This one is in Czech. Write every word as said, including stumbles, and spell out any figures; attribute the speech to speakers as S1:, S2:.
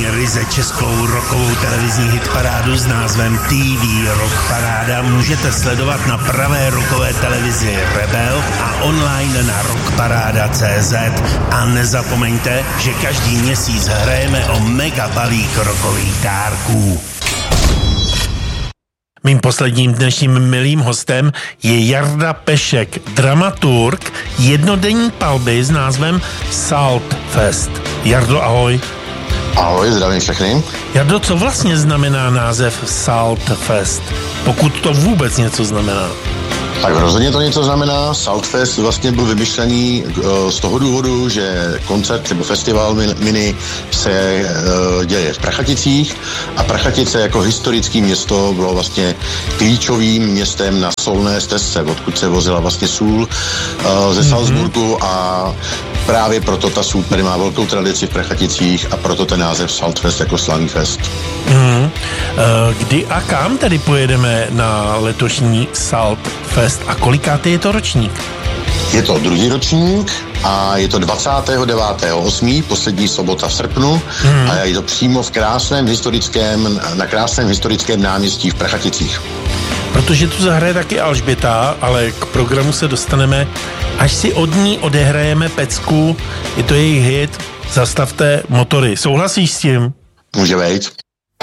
S1: První ryze českou rockovou televizní hitparádu s názvem T V Rock Paráda můžete sledovat na pravé rockové televizi Rebel a online na rockparáda tečka cé zet. A nezapomeňte, že každý měsíc hrajeme o mega balík rockových dárků. Mým posledním dnešním milým hostem je Jarda Pešek, dramaturg jednodenní palby s názvem Salt Fest. Jardo, ahoj.
S2: Ahoj, zdravím všechny.
S1: Jardo, co vlastně znamená název Salt Fest? Pokud to vůbec něco znamená.
S2: Tak rozhodně to něco znamená. Saltfest vlastně byl vymyšlený z toho důvodu, že koncert nebo festival mini se děje v Prachaticích a Prachatice jako historické město bylo vlastně klíčovým městem na solné stezce, odkud se vozila vlastně sůl ze Salzburgu a právě proto ta sůl tady má velkou tradici v Prachaticích a proto ten název Saltfest jako slavný fest.
S1: Mm. Kdy a kam tedy pojedeme na letošní Salt Fest a kolikátý je to ročník?
S2: Je to druhý ročník a je to dvacátého devátého osmého poslední sobota v srpnu mm. a je to přímo v krásném historickém, na krásném historickém náměstí v Prachaticích.
S1: Protože tu zahraje taky Alžběta, ale k programu se dostaneme, až si od ní odehrajeme pecku, je to jejich hit Zastavte motory. Souhlasíš s tím?
S2: Může vejít.